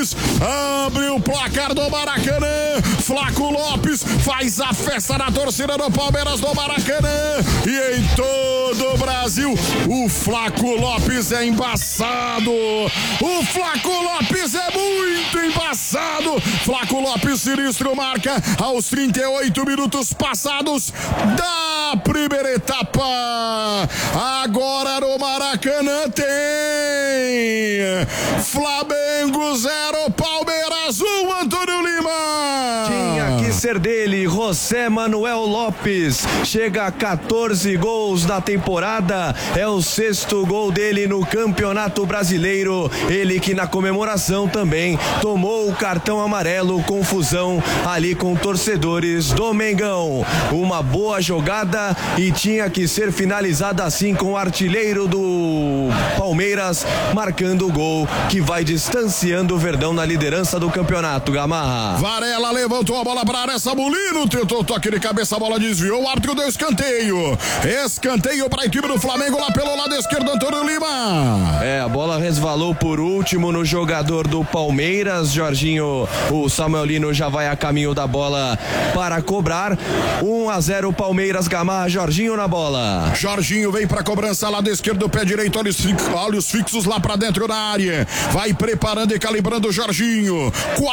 Lopes abre o placar do Maracanã. Flaco Lopes faz a festa na torcida do Palmeiras do Maracanã. E em todo o Brasil, o Flaco Lopes é embaçado. O Flaco Lopes é muito embaçado. Flaco Lopes sinistro marca aos 38 minutos passados da primeira etapa. Agora no Maracanã tem Flamengo 0, Palmeiras 1, Antônio Lima. Tinha que ser dele, José Manuel Lopes. Chega a 14 gols na temporada. É o 6º gol dele no Campeonato Brasileiro. Ele que na comemoração também tomou o cartão amarelo. Confusão ali com torcedores do Mengão. Uma boa jogada e tinha que ser finalizada assim com o artilheiro do Palmeiras marcando o gol que vai distanciando o Verdão na liderança do campeonato. Gamarra. Varela levantou a bola para área, Sabulino tentou toque de cabeça, a bola desviou, o árbitro deu escanteio. Escanteio para a equipe do Flamengo lá pelo lado esquerdo, Antônio Lima. A bola resvalou por último no jogador do Palmeiras, Jorginho. O Samuelino já vai a caminho da bola para cobrar. 1-0 Palmeiras, Gamarra. Jorginho na bola. Jorginho vem para cobrança, lado esquerdo, pé direito, olhos fixos lá para dentro da área. Vai preparando e calibrando o Jorginho.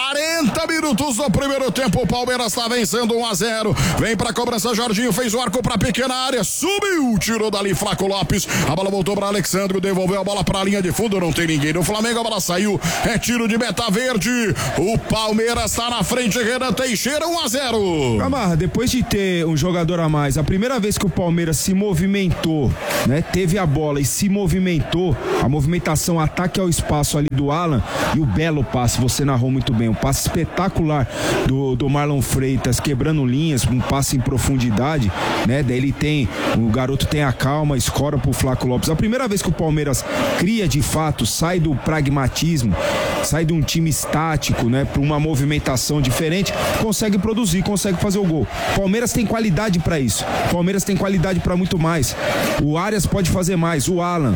40 minutos do primeiro tempo, o Palmeiras está vencendo 1-0. Vem para cobrança, Jorginho fez o arco para pequena área, subiu, tirou dali Flaco Lopes. A bola voltou para Alexandre, devolveu a bola para a linha de fundo, não tem ninguém no Flamengo, a bola saiu, é tiro de meta verde. O Palmeiras está na frente, Renan Teixeira, 1-0. Gamarra, depois de ter um jogador a mais, a primeira vez que o Palmeiras se movimentou, né, teve a bola e se movimentou, a movimentação, ataque ao espaço ali do Alan e o belo passe, você narrou muito bem, um passe espetacular do Marlon Freitas, quebrando linhas, um passe em profundidade, né, daí ele tem, o garoto tem a calma, escora pro Flaco Lopes. A primeira vez que o Palmeiras cria de fato, sai do pragmatismo, sai de um time estático, né, para uma movimentação diferente, consegue produzir, consegue fazer o gol. Palmeiras tem qualidade para isso, Palmeiras tem qualidade para muito mais. O Arias pode fazer mais, o Alan,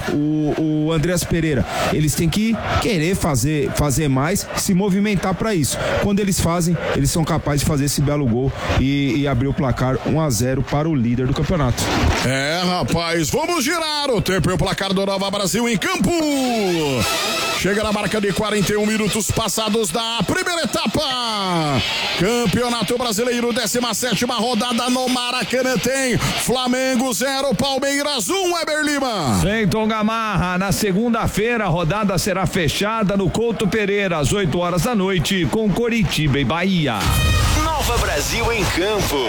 o Andreas Pereira, eles têm que querer fazer mais, se movimentar para isso. Quando eles fazem, eles são capazes de fazer esse belo gol e abrir o placar 1-0 para o líder do campeonato. Rapaz, vamos girar o tempo e o placar do Nova Brasil em campo. Chega na marca de 41 minutos passados da primeira etapa. Campeonato Brasileiro, 17ª rodada no Maracanã tem Flamengo 0, Palmeiras 1, Eber Lima. Cleiton Gamarra, na segunda-feira a rodada será fechada no Couto Pereira às 8 horas da noite com Coritiba e Bahia. Nova Brasil em campo.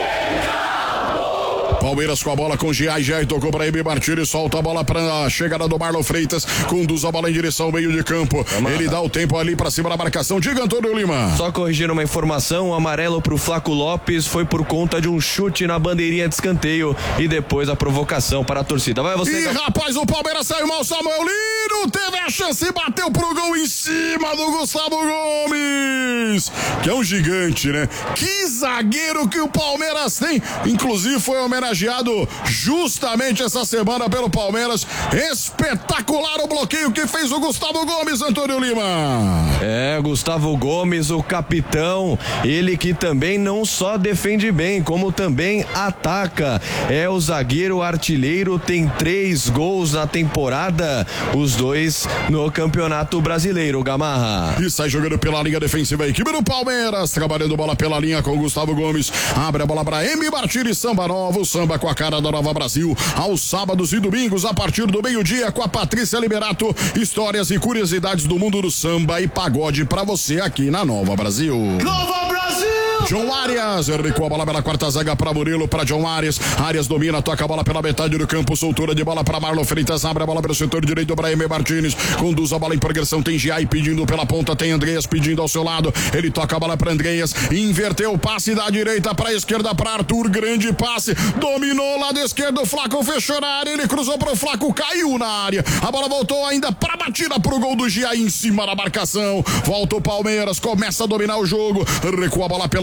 Palmeiras com a bola com Giai tocou para Emi Martins, solta a bola para a chegada do Marlon Freitas, conduz a bola em direção ao meio de campo. Ele dá o tempo ali para cima da marcação. Diga, Antônio Lima. Só corrigindo uma informação, o amarelo pro Flaco Lopes foi por conta de um chute na bandeirinha de escanteio e depois a provocação para a torcida. Vai você. Rapaz, o Palmeiras saiu mal, Samuelino teve a chance e bateu pro gol em cima do Gustavo Gomes, que é um gigante, né? Que zagueiro que o Palmeiras tem, inclusive foi homenageado justamente essa semana pelo Palmeiras. Espetacular o bloqueio que fez o Gustavo Gomes, Antônio Lima. Gustavo Gomes, o capitão, ele que também não só defende bem, como também ataca. É o zagueiro artilheiro, tem 3 gols na temporada, os 2 no Campeonato Brasileiro, Gamarra. E sai jogando pela linha defensiva a equipe do Palmeiras, trabalhando bola pela linha com o Gustavo Gomes. Abre a bola para Emi Martins, samba novo, samba com a cara da Nova Brasil, aos sábados e domingos a partir do meio-dia com a Patrícia Liberato, histórias e curiosidades do mundo do samba e pagode pra você aqui na Nova Brasil. Nova Brasil! John Arias recuou a bola pela quarta zaga para Murilo, para John Arias. Arias domina, toca a bola pela metade do campo, soltura de bola para Marlon Freitas, abre a bola pelo setor direito para Emi Martins, conduz a bola em progressão, tem Giai pedindo pela ponta, tem Andreas pedindo ao seu lado, ele toca a bola para Andreas, inverteu o passe da direita para a esquerda para Arthur, grande passe, dominou lado esquerdo, o Flaco fechou na área, ele cruzou para o Flaco, caiu na área, a bola voltou ainda para a batida pro gol do Giai em cima da marcação, volta o Palmeiras, começa a dominar o jogo, recua a bola pela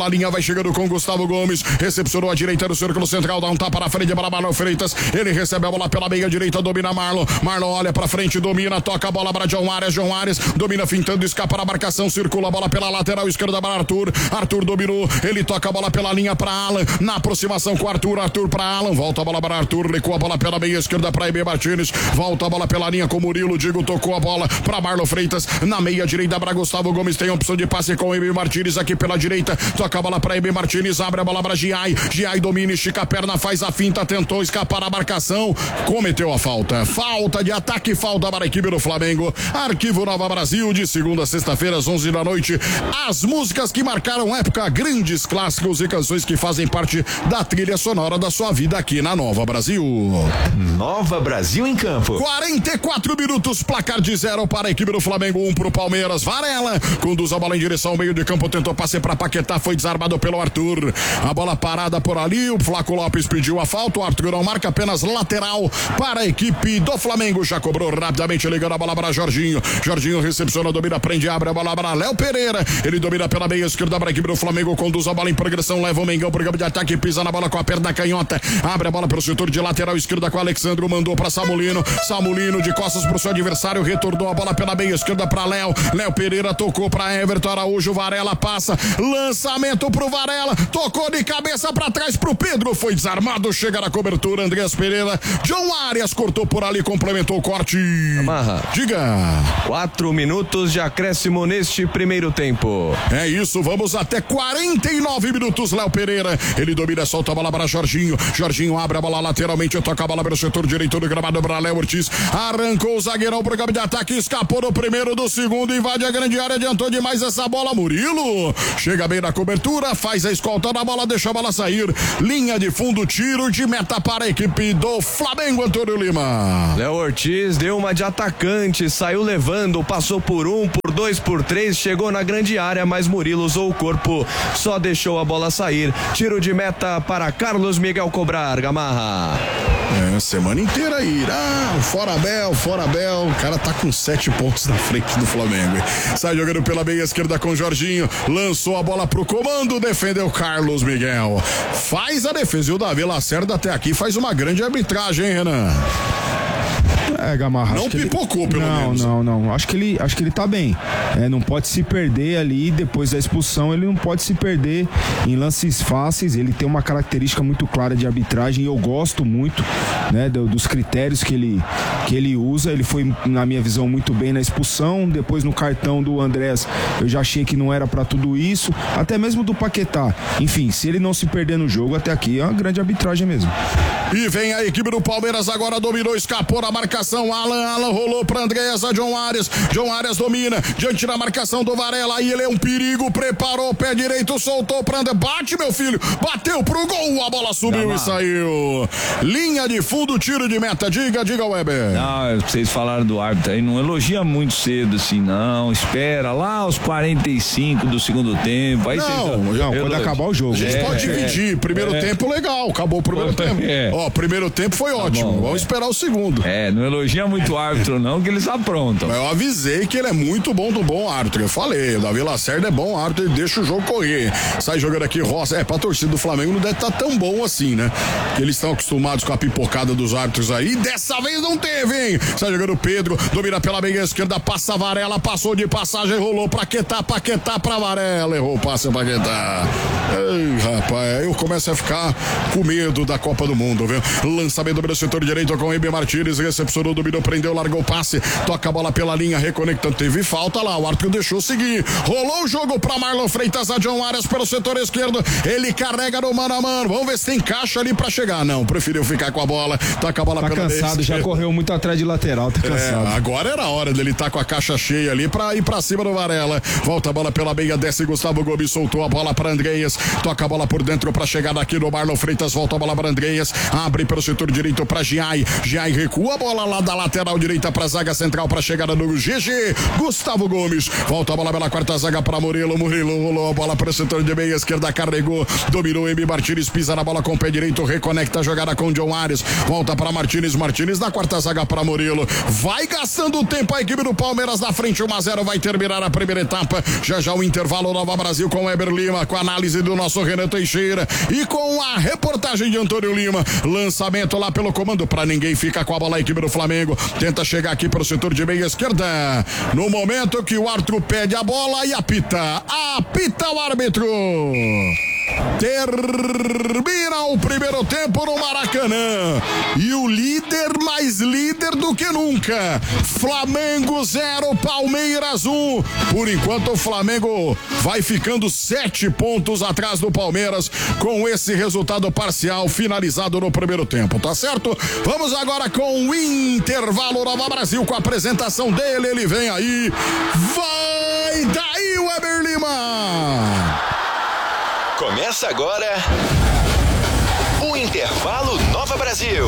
pela linha, vai chegando com Gustavo Gomes, recepcionou a direita do círculo central, dá um tapa na frente para Marlon Freitas, ele recebe a bola pela meia direita, domina Marlon olha pra frente, domina, toca a bola para John Arias, domina fintando, escapa na marcação, circula a bola pela lateral esquerda para Arthur dominou, ele toca a bola pela linha para Alan, na aproximação com Arthur para Alan, volta a bola para Arthur, recua a bola pela meia esquerda para Eber Martins, volta a bola pela linha com Murilo, Diego tocou a bola para Marlon Freitas, na meia direita para Gustavo Gomes, tem opção de passe com Eber Martins aqui pela direita, toca a bola para Eber Martins, abre a bola para Giai domina, estica a perna, faz a finta, tentou escapar da marcação, cometeu a falta de ataque, falta para a equipe do Flamengo. Arquivo Nova Brasil, de segunda a sexta-feira às 11 da noite, as músicas que marcaram época, grandes clássicos e canções que fazem parte da trilha sonora da sua vida aqui na Nova Brasil. Nova Brasil em campo. 44 minutos, placar de 0 para a equipe do Flamengo, 1 para o Palmeiras. Varela conduz a bola em direção ao meio de campo, tentou passe para Paquetá, foi desarmado pelo Arthur. A bola parada por ali, o Flaco Lopes pediu a falta, o Arthur não marca, apenas lateral para a equipe do Flamengo. Já cobrou rapidamente, ligando a bola para Jorginho recepciona, domina, prende, abre a bola para Léo Pereira, ele domina pela meia esquerda para a equipe do Flamengo, conduz a bola em progressão, leva o Mengão pro campo de ataque, pisa na bola com a perna canhota, abre a bola pelo setor de lateral esquerda com o Alexandro, mandou para Samulino de costas pro seu adversário, retornou a bola pela meia esquerda para Léo Pereira, tocou para Everton Araújo, Varela passa, lançamento pro Varela, tocou de cabeça para trás pro Pedro, foi desarmado, chega na cobertura, Andreas Pereira, John Arias cortou por ali, complementou o corte. Amarra. Diga. 4 minutos de acréscimo neste primeiro tempo. É isso, vamos até 49 minutos, Léo Pereira, ele domina, solta a bola para Jorginho abre a bola lateralmente, toca a bola pelo setor direito do gramado para Léo Ortiz, arrancou o zagueirão pro campo de ataque, escapou do primeiro, do segundo, invade a grande área, adiantou demais essa bola, Murilo, chega bem na cobertura, faz a escolta na bola, deixa a bola sair, linha de fundo, tiro de meta para a equipe do Flamengo, Antônio Lima. Léo Ortiz deu uma de atacante, saiu levando, passou por 1, por 2, por 3, chegou na grande área, mas Murilo usou o corpo, só deixou a bola sair, tiro de meta para Carlos Miguel cobrar, Gamarra. Semana inteira aí, fora Abel, o cara tá com 7 pontos na frente do Flamengo, sai jogando pela meia esquerda com Jorginho, lançou a bola pro comando, defendeu Carlos Miguel, faz a defesa, e o Davi Lacerda até aqui faz uma grande arbitragem, hein, Renan? Gamarra. Não pipocou, pelo menos. Não. Acho que ele tá bem. Não pode se perder ali, depois da expulsão, ele não pode se perder em lances fáceis. Ele tem uma característica muito clara de arbitragem e eu gosto muito, né, dos critérios que ele usa. Ele foi, na minha visão, muito bem na expulsão. Depois no cartão do Andrés, eu já achei que não era pra tudo isso. Até mesmo do Paquetá. Enfim, se ele não se perder no jogo, até aqui é uma grande arbitragem mesmo. E vem a equipe do Palmeiras, agora dominou, escapou na marcação, Alan rolou pra Andreas, John Arias domina, diante da marcação do Varela, aí ele é um perigo, preparou o pé direito, soltou pra André, bate meu filho, bateu pro gol, a bola subiu e saiu. Linha de fundo, tiro de meta, diga Weber. Não, vocês falaram do árbitro aí, não elogia muito cedo assim, não, espera lá os 45 do segundo tempo. Aí quando acabar o jogo. A gente pode dividir, primeiro tempo legal, acabou o primeiro tempo. Primeiro tempo foi ótimo, bom, vamos esperar o segundo. Não elogia muito o árbitro não, que eles aprontam. Eu avisei que ele é muito bom do bom árbitro, eu falei, o Davi Lacerda é bom árbitro, ele deixa o jogo correr, sai jogando aqui Roça, pra torcida do Flamengo não deve estar tão bom assim, né? Porque eles estão acostumados com a pipocada dos árbitros aí, dessa vez não teve, hein? Sai jogando Pedro, domina pela meia esquerda, passa Varela, passou de passagem, rolou pra Paquetá pra Varela, errou o passe pra Paquetá. Ei, rapaz, eu começo a ficar com medo da Copa do Mundo, viu? Lançamento pelo setor direito com o Eber Martins, recepcionou, dominou, prendeu, largou o passe, toca a bola pela linha, reconectando, teve falta lá, o árbitro deixou seguir, rolou o jogo pra Marlon Freitas, a John Arias pelo setor esquerdo, ele carrega no mano a mano, vamos ver se tem caixa ali pra chegar, não, preferiu ficar com a bola, toca a bola pela meia. Tá cansado, já correu muito atrás de lateral, tá cansado. Agora era a hora dele estar com a caixa cheia ali pra ir pra cima do Varela, volta a bola pela meia, desce Gustavo Gomes, soltou a bola pra Andreas, toca a bola por dentro pra chegar aqui no Marlon Freitas, volta a bola pra Andreas, abre pelo setor direito pra Giai recua a bola bola da lateral direita pra zaga central pra chegada do GG. Gustavo Gomes. Volta a bola pela quarta zaga pra Murilo. Murilo rolou a bola para o setor de meia esquerda, carregou, dominou. Emi Martínez pisa na bola com o pé direito, reconecta a jogada com o John Ares. Volta para Martínez na quarta zaga para Murilo. Vai gastando tempo a equipe do Palmeiras na frente, 1-0, vai terminar a primeira etapa. Já o intervalo, Nova Brasil com Weber Lima, com a análise do nosso Renan Teixeira e com a reportagem de Antônio Lima. Lançamento lá pelo comando para ninguém, fica com a bola a equipe do Flamengo. Tenta chegar aqui para o setor de meia esquerda. No momento que o árbitro pede a bola e apita o árbitro. Termina o primeiro tempo no Maracanã e o líder mais líder do que nunca. Flamengo 0, Palmeiras 1. Por enquanto o Flamengo vai ficando 7 pontos atrás do Palmeiras com esse resultado parcial finalizado no primeiro tempo, tá certo? Vamos agora com o intervalo. Nova Brasil com a apresentação dele, ele vem aí. Vai daí, Weber Lima! Começa agora o Intervalo Nova Brasil.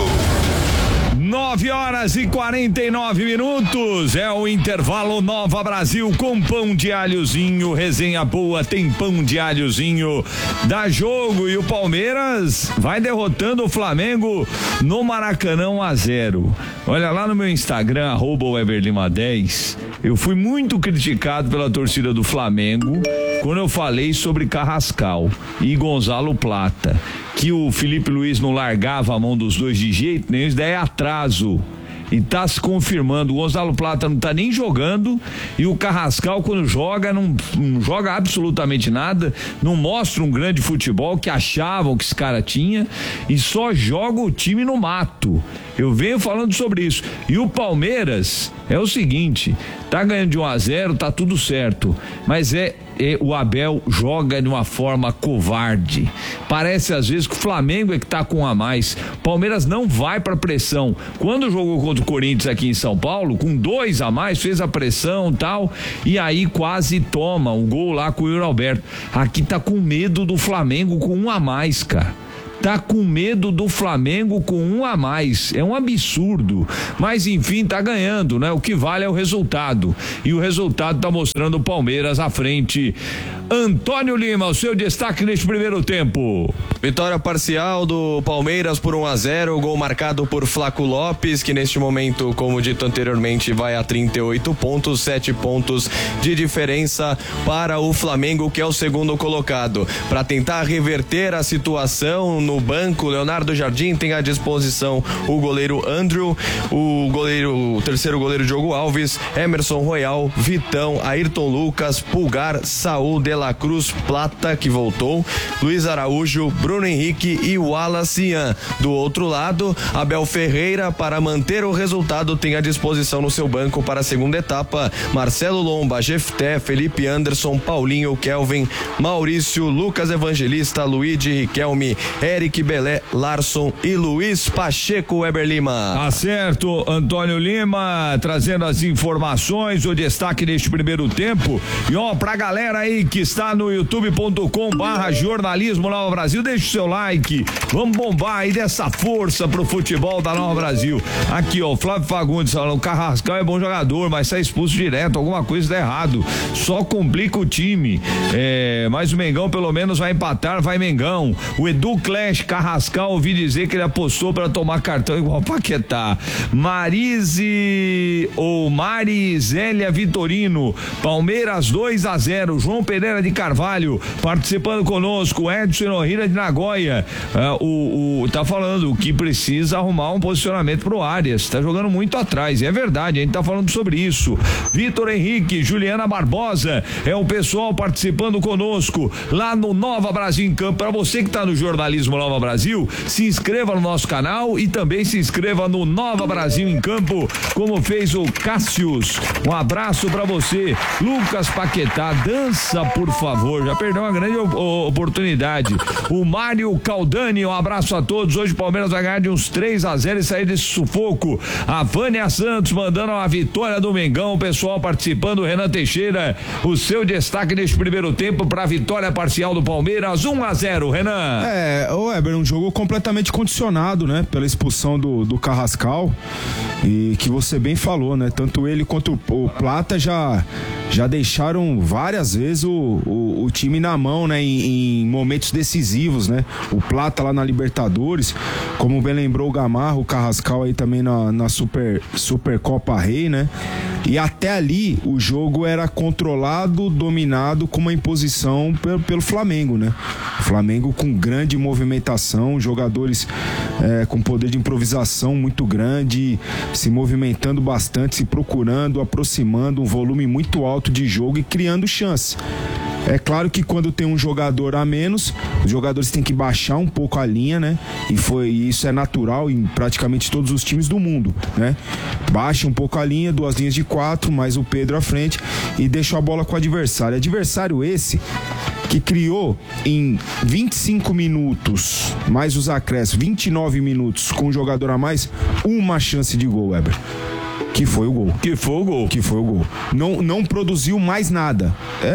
9h49. É o intervalo Nova Brasil com pão de alhozinho. Resenha boa, tem pão de alhozinho. Dá jogo e o Palmeiras vai derrotando o Flamengo no Maracanã 1-0. Olha lá no meu Instagram, @WeberLima10. Eu fui muito criticado pela torcida do Flamengo quando eu falei sobre Carrascal e Gonzalo Plata, que o Felipe Luiz não largava a mão dos dois de jeito nenhum. Isso daí é atraso e tá se confirmando. O Gonzalo Plata não tá nem jogando e o Carrascal, quando joga, não joga absolutamente nada, não mostra um grande futebol que achavam que esse cara tinha e só joga o time no mato. Eu venho falando sobre isso. E o Palmeiras é o seguinte, tá ganhando de 1-0, tá tudo certo, mas o Abel joga de uma forma covarde. Parece às vezes que o Flamengo é que tá com um a mais. Palmeiras não vai pra pressão. Quando jogou contra o Corinthians aqui em São Paulo, com 2 a mais, fez a pressão e tal, e aí quase toma um gol lá com o Yuri Alberto. Aqui tá com medo do Flamengo com 1 a mais, cara. Tá com medo do Flamengo com 1 a mais, é um absurdo, mas enfim, tá ganhando, né? O que vale é o resultado, e o resultado tá mostrando o Palmeiras à frente. Antônio Lima, o seu destaque neste primeiro tempo. Vitória parcial do Palmeiras por 1-0, gol marcado por Flaco Lopes, que neste momento, como dito anteriormente, vai a 38 pontos, 7 pontos de diferença para o Flamengo, que é o segundo colocado. Para tentar reverter a situação no banco, Leonardo Jardim tem à disposição o goleiro Andrew, o terceiro goleiro Diogo Alves, Emerson Royal, Vitão, Ayrton Lucas, Pulgar, Saúl de la Cruz, Plata, que voltou, Luiz Araújo, Bruno Henrique e Wallace Ian. Do outro lado, Abel Ferreira, para manter o resultado, tem à disposição no seu banco para a segunda etapa Marcelo Lomba, Jefté, Felipe Anderson, Paulinho, Kelvin, Maurício, Lucas Evangelista, Luigi, Riquelme, Eric Belé, Larson e Luiz Pacheco. Weber Lima. Tá certo, Antônio Lima trazendo as informações, o destaque deste primeiro tempo. E ó, pra galera aí que está no youtube.com/jornalismo Nova Brasil, deixa o seu like, vamos bombar aí dessa força pro futebol da Nova Brasil. Aqui ó, Flávio Fagundes falando, o Carrascal é bom jogador, mas sai expulso direto, alguma coisa dá errado, só complica o time, mas o Mengão pelo menos vai empatar, vai Mengão. O Edu Clash, Carrascal, ouvi dizer que ele apostou para tomar cartão igual Paquetá. Marizélia Vitorino, Palmeiras 2-0, João Pereira de Carvalho participando conosco, Edson Ohira de Nagoya, tá falando que precisa arrumar um posicionamento pro Arias, tá jogando muito atrás, e é verdade, a gente tá falando sobre isso. Vitor Henrique, Juliana Barbosa, é o pessoal participando conosco lá no Nova Brasil em Campo. Para você que tá no jornalismo Nova Brasil, se inscreva no nosso canal e também se inscreva no Nova Brasil em Campo, como fez o Cássius. Um abraço para você. Lucas Paquetá, dança por favor, já perdeu uma grande oportunidade. O Mário Caldani, um abraço a todos. Hoje o Palmeiras vai ganhar de uns 3-0 e sair desse sufoco. A Vânia Santos mandando uma vitória do Mengão, o pessoal participando. Renan Teixeira, o seu destaque neste primeiro tempo para a vitória parcial do Palmeiras 1-0, Renan. Weber, um jogo completamente condicionado, né? Pela expulsão do Carrascal, e que você bem falou, né? Tanto ele quanto o Plata já deixaram várias vezes o time na mão, né? Em momentos decisivos, né? O Plata lá na Libertadores, como bem lembrou o Gamarra, o Carrascal aí também na Supercopa Rei, né? E até ali o jogo era controlado, dominado com uma imposição pelo Flamengo, né? O Flamengo com grande movimentação, jogadores com poder de improvisação muito grande, se movimentando bastante, se procurando, aproximando, um volume muito alto de jogo e criando chances. É claro que quando tem um jogador a menos, os jogadores têm que baixar um pouco a linha, né? E isso é natural em praticamente todos os times do mundo, né? Baixa um pouco a linha, 2 linhas de 4, mais o Pedro à frente e deixa a bola com o adversário. Adversário esse que criou em 25 minutos, mais os acréscimos, 29 minutos com um jogador a mais, uma chance de gol, Weber. Que foi o gol. Não produziu mais nada.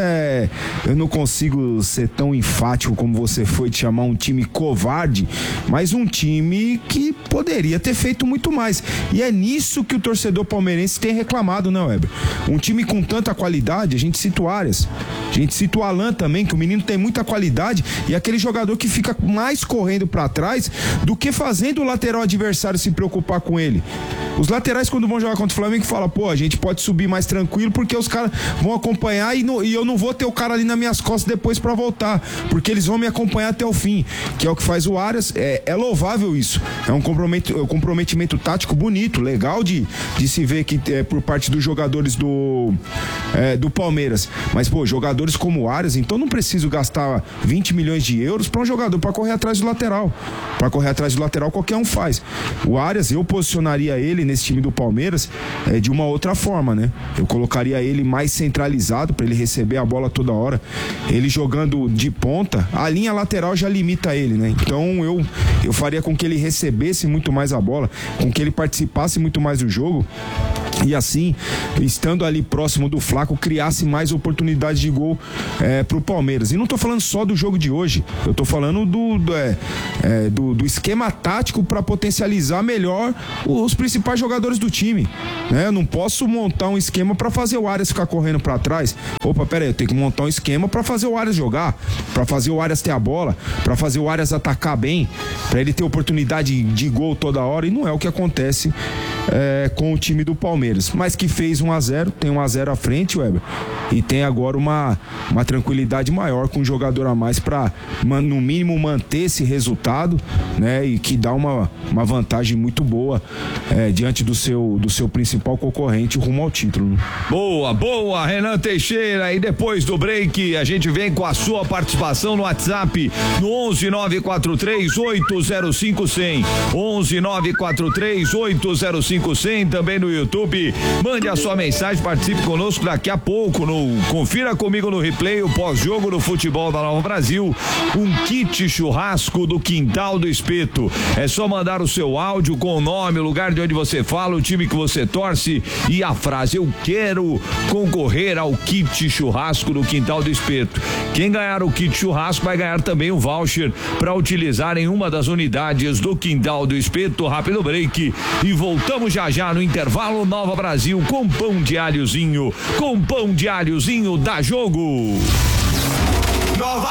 Eu não consigo ser tão enfático como você foi de chamar um time covarde, mas um time que poderia ter feito muito mais. E é nisso que o torcedor palmeirense tem reclamado, né, Weber? Um time com tanta qualidade, a gente cita o Arias, a gente cita o Alan também, que o menino tem muita qualidade, e aquele jogador que fica mais correndo pra trás do que fazendo o lateral adversário se preocupar com ele. Os laterais, quando vão jogar contra o Flamengo, falam, pô, a gente pode subir mais tranquilo porque os caras vão acompanhar e eu não vou ter o cara ali nas minhas costas depois pra voltar, porque eles vão me acompanhar até o fim, que é o que faz o Arias. É louvável isso, é um comprometimento tático bonito, legal de se ver que por parte dos jogadores do Palmeiras, mas pô, jogadores como o Arias, então não preciso gastar 20 milhões de euros pra um jogador pra correr atrás do lateral. Pra correr atrás do lateral qualquer um faz. O Arias, eu posicionaria ele nesse time do Palmeiras de uma outra forma, né? Eu colocaria ele mais centralizado para ele receber a bola toda hora. Ele jogando de ponta, a linha lateral já limita ele, né? Então eu faria com que ele recebesse muito mais a bola, com que ele participasse muito mais do jogo. E assim, estando ali próximo do Flaco, criasse mais oportunidades de gol pro Palmeiras. E não tô falando só do jogo de hoje, eu tô falando do esquema tático para potencializar melhor os principais jogadores do time, né? Eu não posso montar um esquema para fazer o Arias ficar correndo para trás. Opa, pera aí, eu tenho que montar um esquema para fazer o Arias jogar, para fazer o Arias ter a bola, para fazer o Arias atacar bem, para ele ter oportunidade de gol toda hora, e não é o que acontece com o time do Palmeiras, mas que fez 1-0, tem 1-0 à frente, Weber, e tem agora uma tranquilidade maior com um jogador a mais para no mínimo manter esse resultado, né? E que dá uma vantagem muito boa diante do seu principal concorrente rumo ao título. Boa, Renan Teixeira. E depois do break a gente vem com a sua participação no WhatsApp no 11-943-805-100, 11-943-805-100, também no YouTube. Mande a sua mensagem, participe conosco daqui a pouco. Confira comigo no replay o pós-jogo do futebol da Nova Brasil, um kit churrasco do Quintal do Espeto. É só mandar o seu áudio com o nome, o lugar de onde você fala, o time que você torce e a frase: eu quero concorrer ao kit churrasco do Quintal do Espeto. Quem ganhar o kit churrasco vai ganhar também um voucher para utilizar em uma das unidades do Quintal do Espeto. Rápido break e voltamos já no intervalo. Nova Brasil com pão de alhozinho, da Jogo.